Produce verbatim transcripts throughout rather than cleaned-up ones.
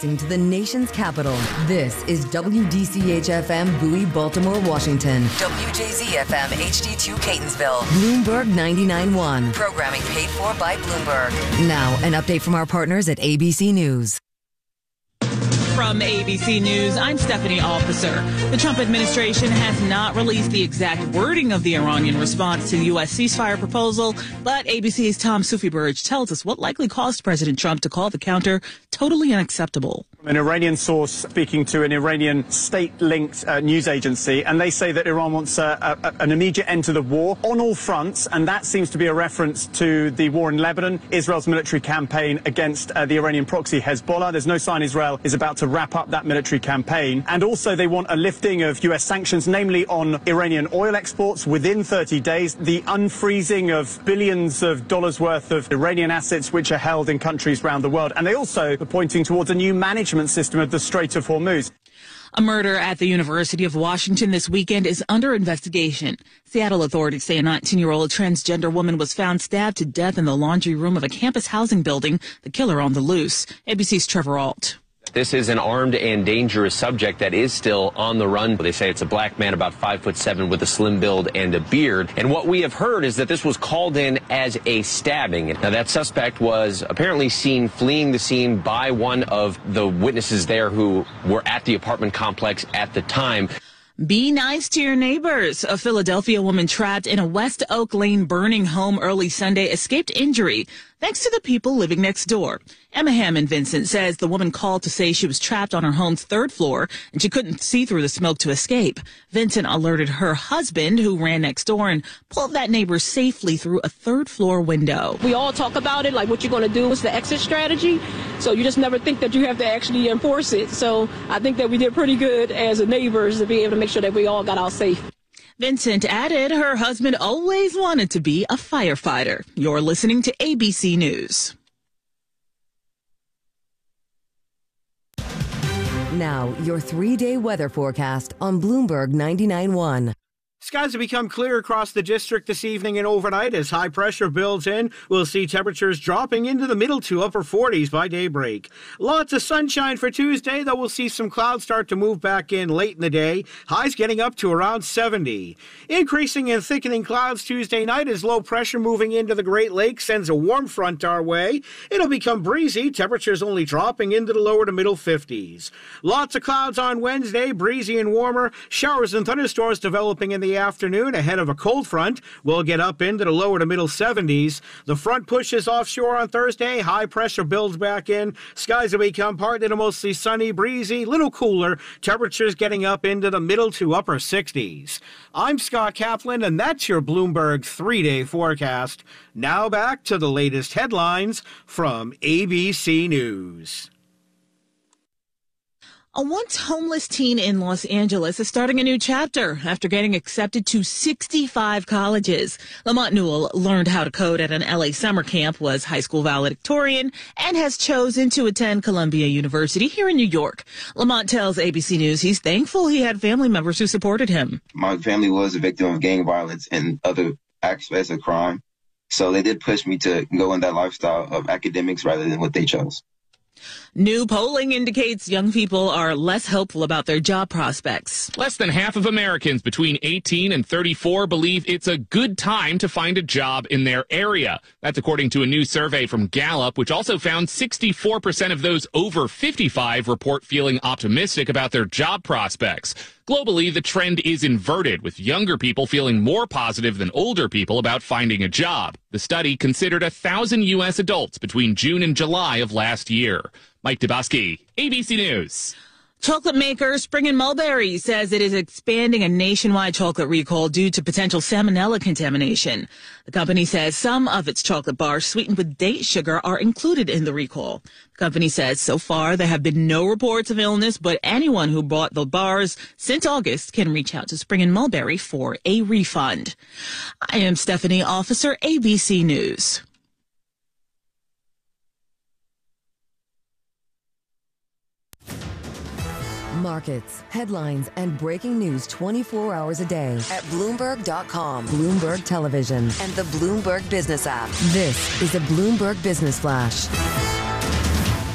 Broadcasting to the nation's capital, this is W D C H F M Bowie, Baltimore, Washington. W J Z F M H D two Catonsville. Bloomberg ninety-nine point one. Programming paid for by Bloomberg. Now, an update from our partners at A B C News. From A B C News, I'm Stephanie Officer. The Trump administration has not released the exact wording of the Iranian response to the U S ceasefire proposal, but A B C's Tom Sufi-Burge tells us what likely caused President Trump to call the counter totally unacceptable. An Iranian source speaking to an Iranian state-linked uh, news agency, and they say that Iran wants uh, a, an immediate end to the war on all fronts, and that seems to be a reference to the war in Lebanon, Israel's military campaign against uh, the Iranian proxy Hezbollah. There's no sign Israel is about to wrap up that military campaign, and also they want a lifting of U S sanctions, namely on Iranian oil exports within thirty days, the unfreezing of billions of dollars worth of Iranian assets which are held in countries around the world, and they also are pointing towards a new management system of the Strait of Hormuz. A murder at the University of Washington this weekend is under investigation. Seattle authorities say a nineteen-year-old transgender woman was found stabbed to death in the laundry room of a campus housing building, the killer on the loose. A B C's Trevor Ault. This is an armed and dangerous subject that is still on the run. They say it's a black man about five foot seven with a slim build and a beard. And what we have heard is that this was called in as a stabbing. Now, that suspect was apparently seen fleeing the scene by one of the witnesses there who were at the apartment complex at the time. Be nice to your neighbors. A Philadelphia woman trapped in a West Oak Lane burning home early Sunday escaped injury thanks to the people living next door. Emma Hammond Vincent says the woman called to say she was trapped on her home's third floor and she couldn't see through the smoke to escape. Vincent alerted her husband, who ran next door, and pulled that neighbor safely through a third floor window. We all talk about it, like what you're going to do. What's the exit strategy? So you just never think that you have to actually enforce it. So I think that we did pretty good as a neighbors to be able to make sure that we all got out safe. Vincent added her husband always wanted to be a firefighter. You're listening to A B C News. Now, your three-day weather forecast on Bloomberg ninety-nine point one. Skies have become clear across the district this evening and overnight as high pressure builds in. We'll see temperatures dropping into the middle to upper forties by daybreak. Lots of sunshine for Tuesday, though we'll see some clouds start to move back in late in the day. Highs getting up to around seventy. Increasing and thickening clouds Tuesday night as low pressure moving into the Great Lakes sends a warm front our way. It'll become breezy, temperatures only dropping into the lower to middle fifties. Lots of clouds on Wednesday, breezy and warmer. Showers and thunderstorms developing in the afternoon ahead of a cold front. We'll get up into the lower to middle seventies. The front pushes offshore on Thursday. High pressure builds back in. Skies will become partly to mostly sunny, breezy, little cooler. Temperatures getting up into the middle to upper sixties. I'm Scott Kaplan, and that's your Bloomberg three-day forecast. Now back to the latest headlines from A B C News. A once homeless teen in Los Angeles is starting a new chapter after getting accepted to sixty-five colleges. Lamont Newell learned how to code at an L A summer camp, was high school valedictorian, and has chosen to attend Columbia University here in New York. Lamont tells A B C News he's thankful he had family members who supported him. My family was a victim of gang violence and other aspects of crime, so they did push me to go in that lifestyle of academics rather than what they chose. New polling indicates young people are less hopeful about their job prospects. Less than half of Americans between eighteen and thirty-four believe it's a good time to find a job in their area. That's according to a new survey from Gallup, which also found sixty-four percent of those over fifty-five report feeling optimistic about their job prospects. Globally, the trend is inverted, with younger people feeling more positive than older people about finding a job. The study considered one thousand U S adults between June and July of last year. Mike Dubosky, A B C News. Chocolate maker Spring and Mulberry says it is expanding a nationwide chocolate recall due to potential salmonella contamination. The company says some of its chocolate bars sweetened with date sugar are included in the recall. The company says so far there have been no reports of illness, but anyone who bought the bars since August can reach out to Spring and Mulberry for a refund. I am Stephanie Officer, A B C News. Markets, headlines, and breaking news twenty-four hours a day at Bloomberg dot com, Bloomberg Television, and the Bloomberg Business app. This is a Bloomberg Business Flash.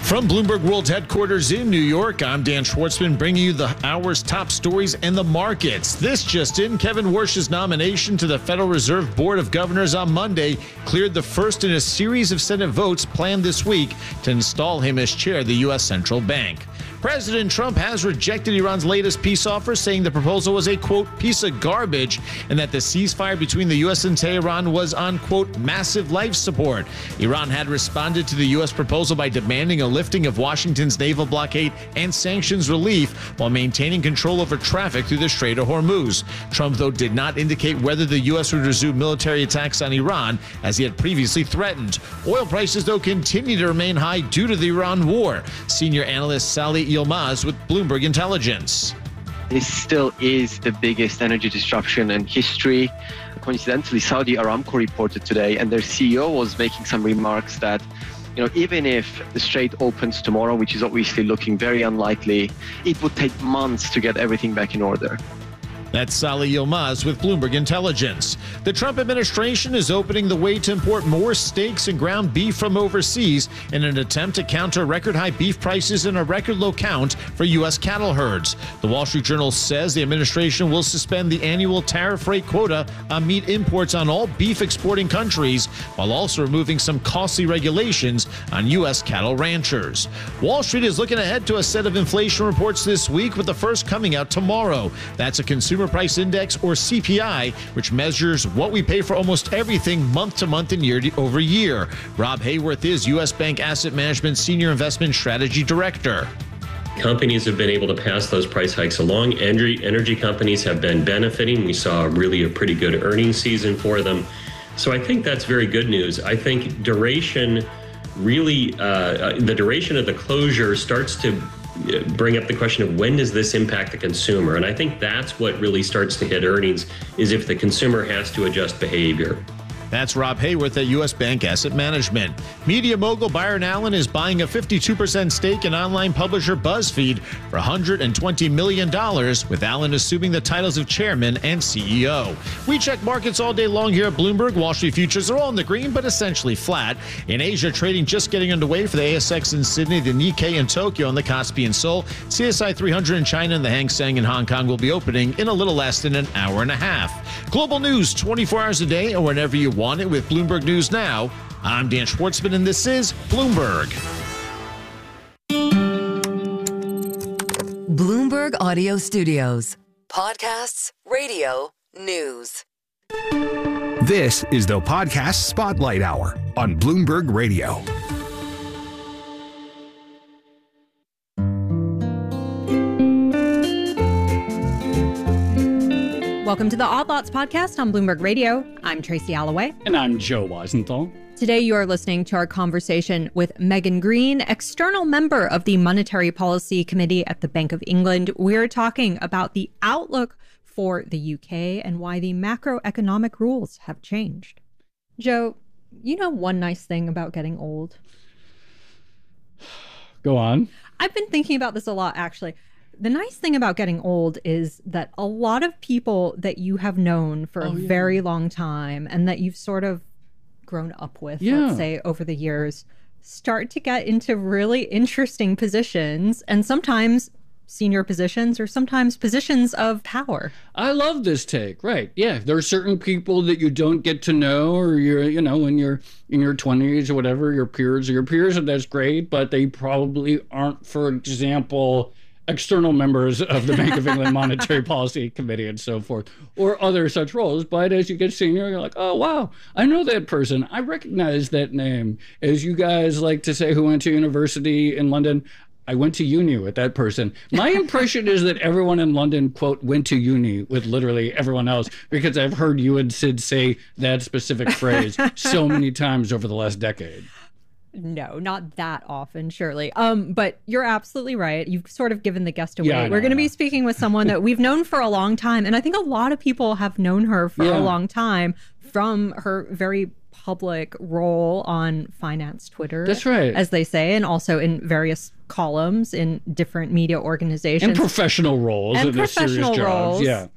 From Bloomberg World Headquarters in New York, I'm Dan Schwartzman, bringing you the hour's top stories and the markets. This just in, Kevin Warsh's nomination to the Federal Reserve Board of Governors on Monday cleared the first in a series of Senate votes planned this week to install him as chair of the U S Central Bank. President Trump has rejected Iran's latest peace offer, saying the proposal was a, quote, piece of garbage, and that the ceasefire between the U S and Tehran was on, quote, massive life support. Iran had responded to the U S proposal by demanding a lifting of Washington's naval blockade and sanctions relief while maintaining control over traffic through the Strait of Hormuz. Trump, though, did not indicate whether the U S would resume military attacks on Iran, as he had previously threatened. Oil prices, though, continue to remain high due to the Iran war. Senior analyst Salih Yilmaz with Bloomberg Intelligence. This still is the biggest energy disruption in history. Coincidentally, Saudi Aramco reported today, and their C E O was making some remarks that, you know, even if the Strait opens tomorrow, which is obviously looking very unlikely, it would take months to get everything back in order. That's Salih Yilmaz with Bloomberg Intelligence. The Trump administration is opening the way to import more steaks and ground beef from overseas in an attempt to counter record-high beef prices and a record-low count for U S cattle herds. The Wall Street Journal says the administration will suspend the annual tariff rate quota on meat imports on all beef exporting countries, while also removing some costly regulations on U S cattle ranchers. Wall Street is looking ahead to a set of inflation reports this week, with the first coming out tomorrow. That's a consumer Price Index, or C P I, which measures what we pay for almost everything month to month and year over year. Rob Hayworth is U S Bank Asset Management Senior Investment Strategy Director. Companies have been able to pass those price hikes along. Energy, energy companies have been benefiting. We saw really a pretty good earnings season for them. So I think that's very good news. I think duration really, uh, the duration of the closure starts to bring up the question of when does this impact the consumer? And I think that's what really starts to hit earnings, is if the consumer has to adjust behavior. That's Rob Hayworth at U S Bank Asset Management. Media mogul Byron Allen is buying a fifty-two percent stake in online publisher BuzzFeed for one hundred twenty million dollars, with Allen assuming the titles of chairman and C E O. We check markets all day long here at Bloomberg. Wall Street futures are all in the green, but essentially flat. In Asia, trading just getting underway for the A S X in Sydney, the Nikkei in Tokyo, and the Kospi in Seoul. C S I three hundred in China and the Hang Seng in Hong Kong will be opening in a little less than an hour and a half. Global news twenty-four hours a day and whenever you want it with Bloomberg News Now. I'm Dan Schwartzman, and this is Bloomberg. Bloomberg Audio Studios. Podcasts, radio, news. This is the Podcast Spotlight Hour on Bloomberg Radio. Welcome to the Odd Lots podcast on Bloomberg Radio. I'm Tracy Alloway. And I'm Joe Weisenthal. Today you are listening to our conversation with Megan Greene, external member of the Monetary Policy Committee at the Bank of England. We're talking about the outlook for the U K and why the macroeconomic rules have changed. Joe, you know one nice thing about getting old? Go on. I've been thinking about this a lot, actually. The nice thing about getting old is that a lot of people that you have known for oh, a yeah. very long time and that you've sort of grown up with, yeah. let's say, over the years, start to get into really interesting positions, and sometimes senior positions or sometimes positions of power. I love this take. Right. Yeah. There are certain people that you don't get to know, or you're, you know, when you're in your twenties or whatever, your peers or your peers, and that's great, but they probably aren't, for example, external members of the Bank of England Monetary Policy Committee and so forth, or other such roles. But as you get senior, you're like, oh, wow, I know that person. I recognize that name. As you guys like to say who went to university in London, I went to uni with that person. My impression is that everyone in London, quote, went to uni with literally everyone else, because I've heard you and Sid say that specific phrase so many times over the last decade. No, not that often, surely. Um, but you're absolutely right. You've sort of given the guest away. Yeah, We're going to be speaking with someone that we've known for a long time. And I think a lot of people have known her for yeah. a long time from her very public role on finance Twitter. That's right. As they say, and also in various columns in different media organizations. And professional roles. And in professional serious roles. Jobs. Yeah.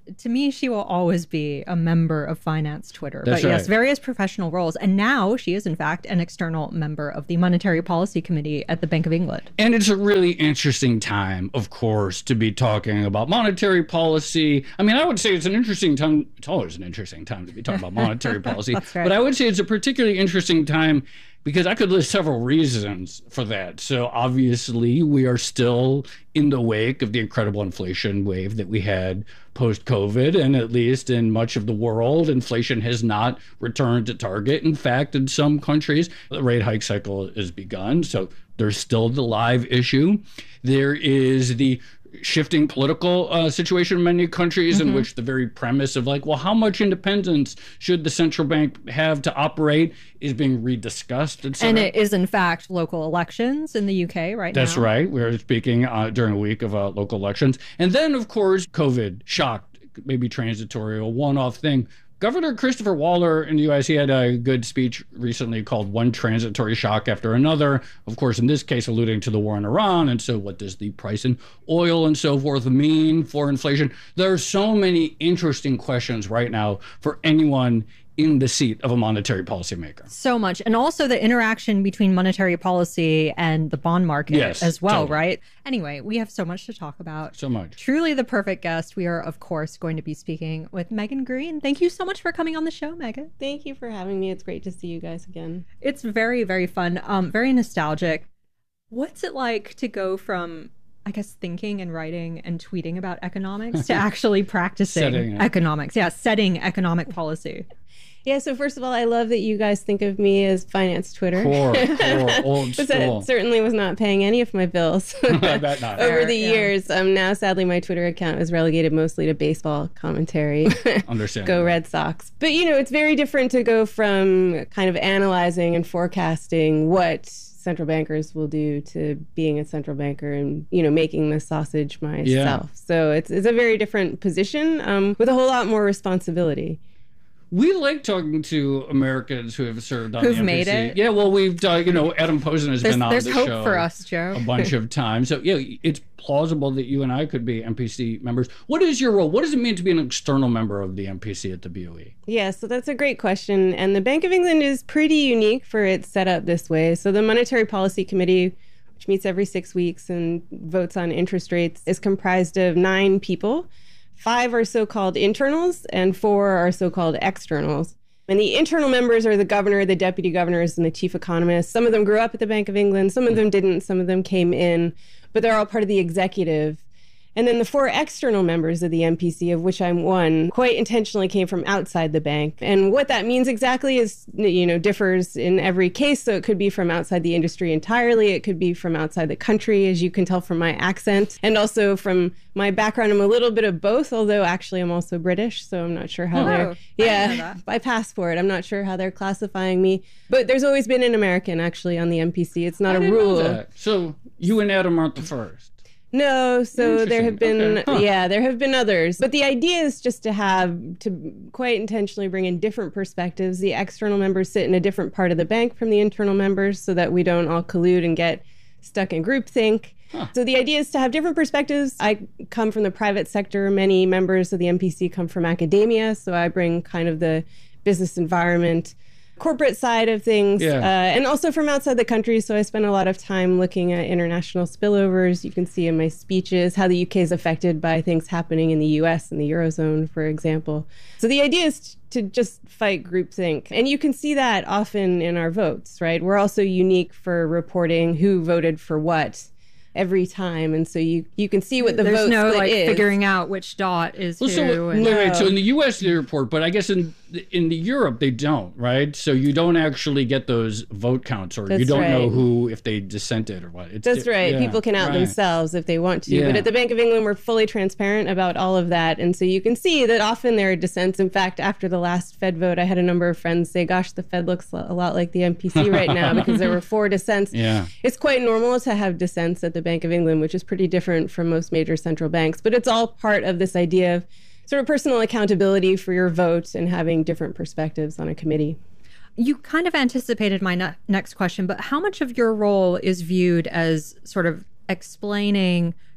to me, she will always be a member of finance Twitter. That's but yes, right. various professional roles. And now she is, in fact, an external member of the Monetary Policy Committee at the Bank of England. And it's a really interesting time, of course, to be talking about monetary policy. I mean, I would say it's an interesting time. It's always an interesting time to be talking about monetary policy. That's right. But I would say it's a particularly interesting time because I could list several reasons for that. So obviously, we are still in the wake of the incredible inflation wave that we had post-COVID, and at least in much of the world, inflation has not returned to target. In fact, in some countries, the rate hike cycle has begun. So there's still the live issue. There is the shifting political uh, situation in many countries mm-hmm. in which the very premise of like, well, how much independence should the central bank have to operate is being rediscussed. Et cetera. And it is, in fact, local elections in the U K right That's now. That's right. We're speaking uh, during a week of uh, local elections. And then, of course, COVID shocked, maybe transitory, a one-off thing. Governor Christopher Waller in the U S, he had a good speech recently called One Transitory Shock After Another. Of course, in this case, alluding to the war in Iran. And so what does the price in oil and so forth mean for inflation? There are so many interesting questions right now for anyone in the seat of a monetary policymaker. So much. And also the interaction between monetary policy and the bond market yes, as well, totally. right? Anyway, we have so much to talk about. So much. Truly the perfect guest. We are, of course, going to be speaking with Megan Green. Thank you so much for coming on the show, Megan. Thank you for having me. It's great to see you guys again. It's very, very fun. Um, very nostalgic. What's it like to go from, I guess, thinking and writing and tweeting about economics to actually practicing setting economics? Yeah, setting economic policy. Yeah, so first of all, I love that you guys think of me as finance Twitter. Core, core, old Because school. I certainly was not paying any of my bills I bet not. over Fair, the yeah. years. Um, now, sadly, my Twitter account is relegated mostly to baseball commentary. Understand. Go Red Sox. But, you know, it's very different to go from kind of analyzing and forecasting what central bankers will do to being a central banker and, you know, making the sausage myself. Yeah. So it's, it's a very different position um, with a whole lot more responsibility. We like talking to Americans who have served on Who've the M P C. made it. Yeah, well, we've, uh, you know, Adam Posen has There's, been on there's the hope show for us, Joe. a bunch of times. So, yeah, it's plausible that you and I could be M P C members. What is your role? What does it mean to be an external member of the M P C at the B O E? Yeah, so that's a great question. And the Bank of England is pretty unique for its setup this way. So the Monetary Policy Committee, which meets every six weeks and votes on interest rates, is comprised of nine people. Five are so-called internals and four are so-called externals. And the internal members are the governor, the deputy governors, and the chief economist. Some of them grew up at the Bank of England. Some of them didn't. Some of them came in. But they're all part of the executive. And then the four external members of the M P C, of which I'm one, quite intentionally came from outside the bank. And what that means exactly is, you know, differs in every case. So it could be from outside the industry entirely. It could be from outside the country, as you can tell from my accent. And also from my background, I'm a little bit of both, although actually I'm also British. So I'm not sure how Oh, they're, I didn't know yeah, that. by passport, I'm not sure how they're classifying me. But there's always been an American actually on the M P C. It's not I a didn't know rule. that. So you and Adam aren't the first. No, so there have been, Interesting. Okay. Huh. yeah, there have been others. But the idea is just to have, to quite intentionally bring in different perspectives. The external members sit in a different part of the bank from the internal members so that we don't all collude and get stuck in groupthink. Huh. So the idea is to have different perspectives. I come from the private sector. Many members of the M P C come from academia. So I bring kind of the business environment, corporate side of things, Yeah. uh, and also from outside the country. So I spend a lot of time looking at international spillovers. You can see in my speeches how the U K is affected by things happening in the U S and the Eurozone, for example. So the idea is to just fight groupthink. And you can see that often in our votes, right? We're also unique for reporting who voted for what every time. And so you, you can see what the There's vote no split like is. figuring out which dot is Well, who. so, and- wait, wait, so in the U S they report, but I guess in in the Europe they don't, right? So you don't actually get those vote counts, or you That's don't know right. who, if they dissented or what. It's That's di- right. yeah, People can out right. themselves if they want to. Yeah. But at the Bank of England, we're fully transparent about all of that. And so you can see that often there are dissents. In fact, after the last Fed vote, I had a number of friends say, gosh, the Fed looks a lot like the M P C right now because there were four dissents. Yeah. It's quite normal to have dissents at the Bank of England, which is pretty different from most major central banks. But it's all part of this idea of sort of personal accountability for your vote and having different perspectives on a committee. You kind of anticipated my ne- next question, but how much of your role is viewed as sort of explaining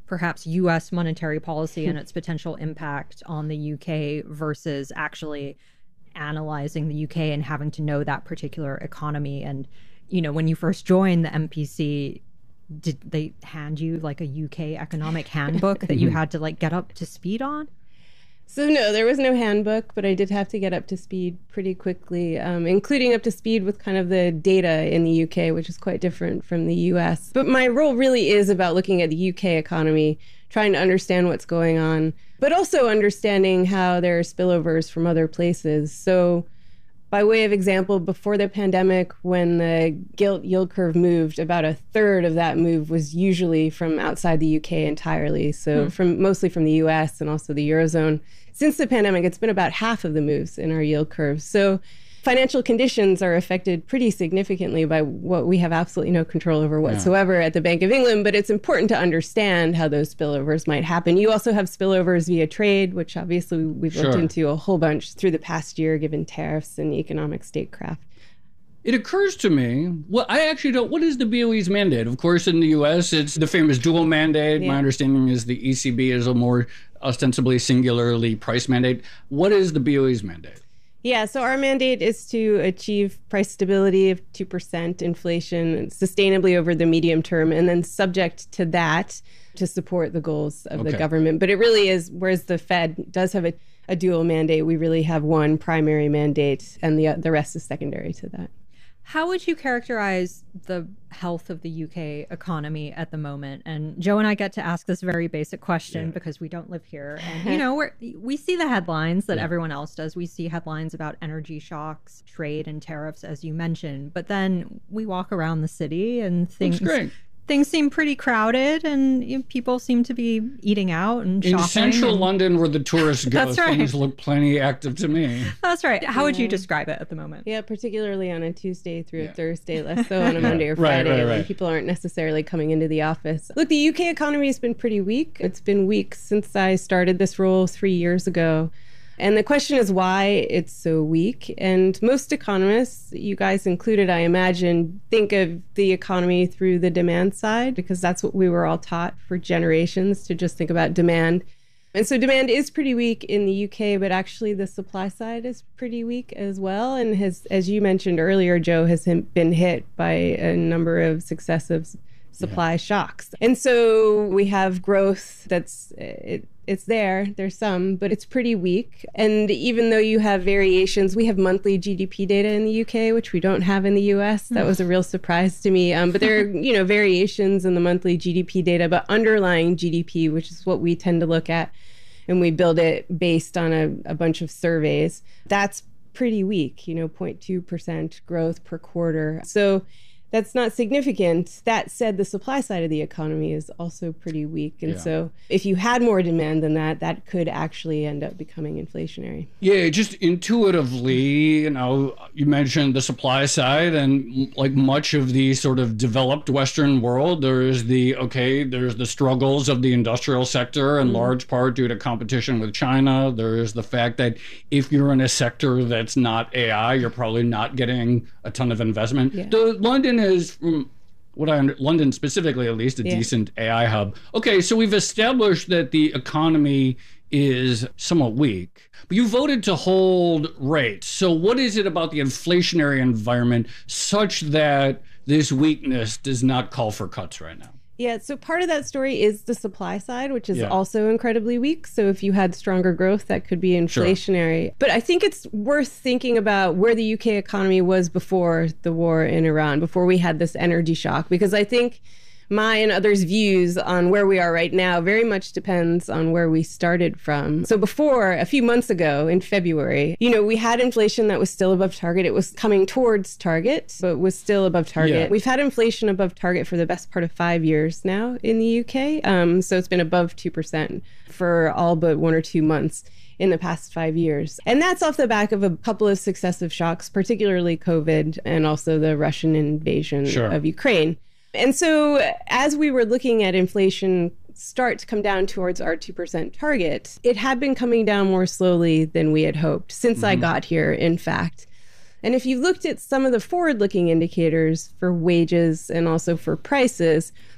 perhaps U S monetary policy and its potential impact on the U K versus actually analyzing the U K and having to know that particular economy. And, you know, when you first joined the M P C, did they hand you like a U K economic handbook that you had to like get up to speed on? So no, there was no handbook, but I did have to get up to speed pretty quickly, um, including up to speed with kind of the data in the U K, which is quite different from the U S. But my role really is about looking at the U K economy, trying to understand what's going on, but also understanding how there are spillovers from other places. So by way of example, before the pandemic, when the gilt yield curve moved, about a third of that move was usually from outside the U K entirely. So hmm. from mostly from the U S and also the Eurozone. Since the pandemic, it's been about half of the moves in our yield curve. So financial conditions are affected pretty significantly by what we have absolutely no control over whatsoever yeah. at the Bank of England. But it's important to understand how those spillovers might happen. You also have spillovers via trade, which obviously we've sure. looked into a whole bunch through the past year, given tariffs and economic statecraft. It occurs to me, well, I actually don't, what is the B O E's mandate? Of course, in the U S, it's the famous dual mandate. Yeah. My understanding is the E C B is a more ostensibly singularly price mandate. What is the B O E's mandate? Yeah, so our mandate is to achieve price stability of two percent inflation sustainably over the medium term, and then subject to that to support the goals of okay. the government. But it really is, whereas the Fed does have a, a dual mandate, we really have one primary mandate, and the the rest is secondary to that. How would you characterize the health of the U K economy at the moment? And Joe and I get to ask this very basic question yeah. because we don't live here. And, you know, we're, we see the headlines that yeah. everyone else does. We see headlines about energy shocks, trade and tariffs, as you mentioned. But then we walk around the city and things... Looks great. Things seem pretty crowded, and you know, people seem to be eating out and shopping. In central and... London, where the tourists go, That's right. things look plenty active to me. That's right. How would you describe it at the moment? Yeah, particularly on a Tuesday through yeah. a Thursday, less so on a Monday or Friday, right, right, right. when people aren't necessarily coming into the office. Look, the U K economy has been pretty weak. It's been weak since I started this role three years ago. And the question is why it's so weak. And most economists, you guys included, I imagine, think of the economy through the demand side, because that's what we were all taught for generations, to just think about demand. And so demand is pretty weak in the U K, but actually the supply side is pretty weak as well. And has, as you mentioned earlier, Joe, has been hit by a number of successive supply yeah. shocks. And so we have growth that's... It, It's there, there's some, but it's pretty weak. And even though you have variations, we have monthly G D P data in the U K, which we don't have in the U S. That was a real surprise to me. Um, but there are, you know, variations in the monthly G D P data, but underlying G D P, which is what we tend to look at, and we build it based on a, a bunch of surveys, that's pretty weak, you know, zero point two percent growth per quarter. So that's not significant. That said, the supply side of the economy is also pretty weak. And yeah. so if you had more demand than that, that could actually end up becoming inflationary. Yeah, just intuitively, you know, you mentioned the supply side, and like much of the sort of developed Western world, there is the, okay, there's the struggles of the industrial sector in mm. large part due to competition with China. There is the fact that if you're in a sector that's not A I, you're probably not getting a ton of investment. Yeah. The London is, from what I under, London specifically at least, a yeah. decent A I hub. Okay, so we've established that the economy is somewhat weak, but you voted to hold rates. So what is it about the inflationary environment such that this weakness does not call for cuts right now? Yeah, so part of that story is the supply side, which is yeah. also incredibly weak. So if you had stronger growth, that could be inflationary. Sure. But I think it's worth thinking about where the U K economy was before the war in Iran, before we had this energy shock, because I think my and others' views on where we are right now very much depends on where we started from. So before, a few months ago in February, you know, we had inflation that was still above target. It was coming towards target, but was still above target. Yeah. We've had inflation above target for the best part of five years now in the U K. Um, so it's been above two percent for all but one or two months in the past five years. And that's off the back of a couple of successive shocks, particularly COVID and also the Russian invasion sure. of Ukraine. And so as we were looking at inflation start to come down towards our two percent target, it had been coming down more slowly than we had hoped since mm-hmm. I got here, in fact. And if you looked at some of the forward-looking indicators for wages and also for prices,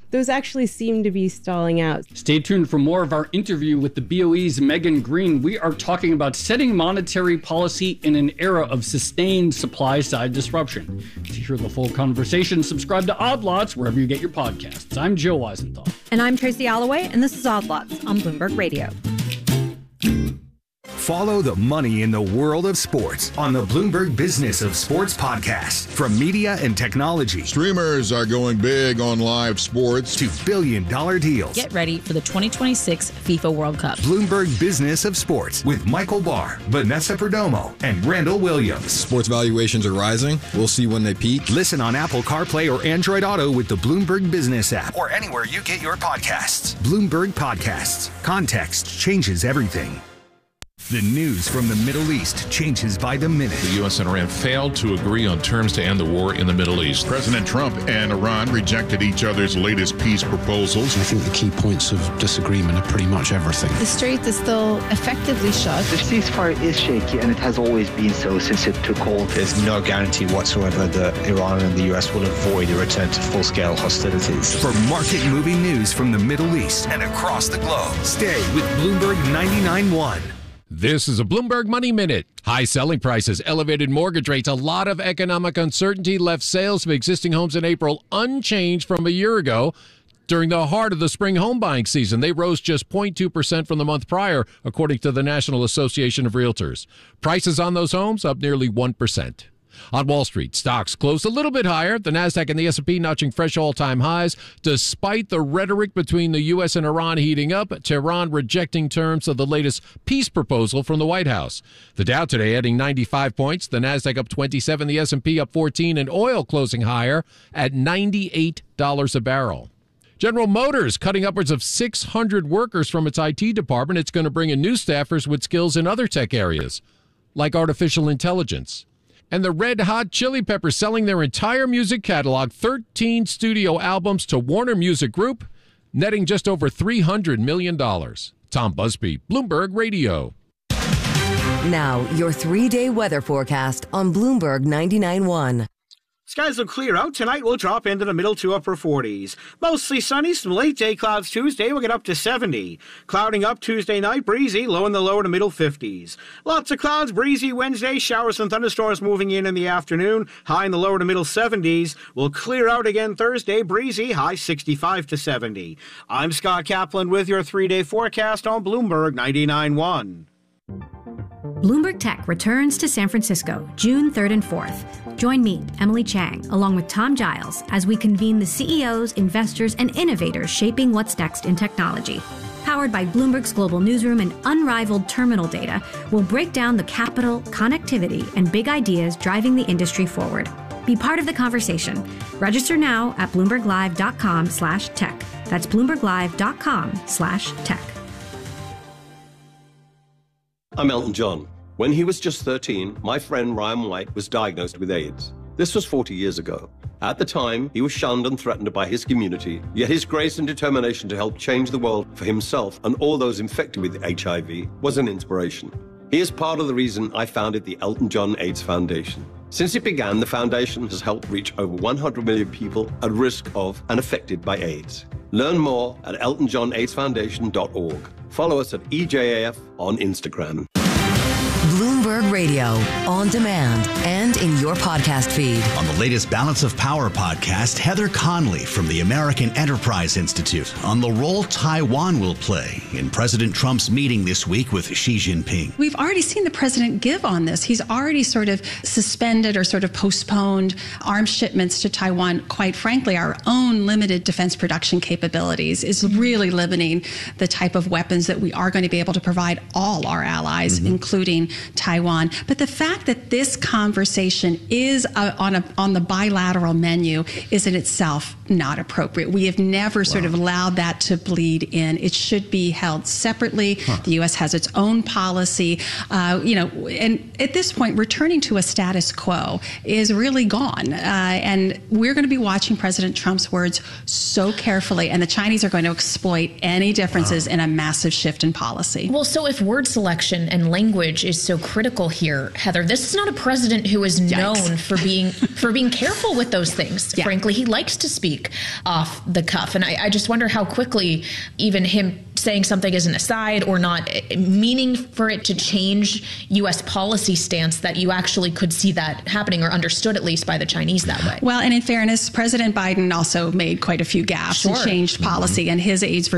those actually seem to be stalling out. Stay tuned for more of our interview with the B O E's Megan Green. We are talking about setting monetary policy in an era of sustained supply-side disruption. To hear the full conversation, subscribe to Odd Lots wherever you get your podcasts. I'm Joe Weisenthal. And I'm Tracy Alloway, and this is Odd Lots on Bloomberg Radio. Follow the money in the world of sports on the Bloomberg Business of Sports podcast. From media and technology. Streamers are going big on live sports. To billion dollar deals. Get ready for the twenty twenty-six FIFA World Cup. Bloomberg Business of Sports with Michael Barr, Vanessa Perdomo, and Randall Williams. Sports valuations are rising. We'll see when they peak. Listen on Apple CarPlay or Android Auto with the Bloomberg Business app or anywhere you get your podcasts. Bloomberg Podcasts. Context changes everything. The news from the Middle East changes by the minute. The U S and Iran failed to agree on terms to end the war in the Middle East. President Trump and Iran rejected each other's latest peace proposals. I think the key points of disagreement are pretty much everything. The strait is still effectively shut. The ceasefire is shaky, and it has always been so since it took hold. There's no guarantee whatsoever that Iran and the U S will avoid a return to full-scale hostilities. For market-moving news from the Middle East and across the globe, stay with Bloomberg ninety-nine point one. This is a Bloomberg Money Minute. High selling prices, elevated mortgage rates, a lot of economic uncertainty left sales of existing homes in April unchanged from a year ago. During the heart of the spring home buying season, they rose just zero point two percent from the month prior, according to the National Association of Realtors. Prices on those homes up nearly one percent. On Wall Street, stocks closed a little bit higher, the Nasdaq and the S and P notching fresh all-time highs, despite the rhetoric between the U S and Iran heating up, Tehran rejecting terms of the latest peace proposal from the White House. The Dow today adding ninety-five points, the Nasdaq up twenty-seven, the S and P up fourteen, and oil closing higher at ninety-eight dollars a barrel. General Motors cutting upwards of six hundred workers from its I T department. It's going to bring in new staffers with skills in other tech areas, like artificial intelligence. And the Red Hot Chili Peppers selling their entire music catalog, thirteen studio albums to Warner Music Group, netting just over three hundred million dollars. Tom Busby, Bloomberg Radio. Now, your three-day weather forecast on Bloomberg ninety-nine point one. Skies will clear out. Tonight we'll drop into the middle to upper forties. Mostly sunny. Some late day clouds Tuesday. We'll get up to seventy. Clouding up Tuesday night. Breezy. Low in the lower to middle fifties. Lots of clouds. Breezy Wednesday. Showers and thunderstorms moving in in the afternoon. High in the lower to middle seventies. We'll clear out again Thursday. Breezy. High sixty-five to seventy. I'm Scott Kaplan with your three-day forecast on Bloomberg ninety-nine point one. Bloomberg Tech returns to San Francisco June third and fourth. Join me, Emily Chang, along with Tom Giles, as we convene the C E Os, investors, and innovators shaping what's next in technology. Powered by Bloomberg's global newsroom and unrivaled terminal data, we'll break down the capital, connectivity, and big ideas driving the industry forward. Be part of the conversation. Register now at bloomberglive.com slash tech. That's bloomberglive.com slash tech. I'm Elton John. When he was just thirteen, my friend Ryan White was diagnosed with AIDS. This was forty years ago. At the time, he was shunned and threatened by his community, yet his grace and determination to help change the world for himself and all those infected with H I V was an inspiration. He is part of the reason I founded the Elton John AIDS Foundation. Since it began, the foundation has helped reach over one hundred million people at risk of and affected by AIDS. Learn more at elton john aids foundation dot org. Follow us at E J A F on Instagram. Bloomberg Radio, on demand and in your podcast feed. On the latest Balance of Power podcast, Heather Conley from the American Enterprise Institute on the role Taiwan will play in President Trump's meeting this week with Xi Jinping. We've already seen the president give on this. He's already sort of suspended or sort of postponed arms shipments to Taiwan. Quite frankly, our own limited defense production capabilities is really limiting the type of weapons that we are going to be able to provide all our allies, mm-hmm. including Taiwan. But the fact that this conversation is uh, on a on the bilateral menu is in itself not appropriate. We have never wow. sort of allowed that to bleed in. It should be held separately. Huh. The U S has its own policy. Uh, you know, and at this point, returning to a status quo is really gone. Uh, and we're going to be watching President Trump's words so carefully, and the Chinese are going to exploit any differences wow. in a massive shift in policy. Well, so if word selection and language is so critical critical here, Heather. This is not a president who is Yikes. known for being for being careful with those things. Yeah. Frankly, he likes to speak off the cuff. And I, I just wonder how quickly even him saying something as an aside or not meaning for it to change U S policy stance, that you actually could see that happening, or understood at least by the Chinese that way. Well, and in fairness, President Biden also made quite a few gaffes sure. and changed policy, mm-hmm. and his aides